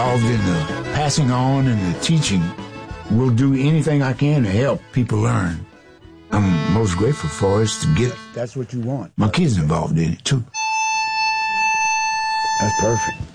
involved in the passing on and the teaching, will do anything I can to help people learn. I'm most grateful for is to get That's what you want. my kids involved in it too. That's perfect.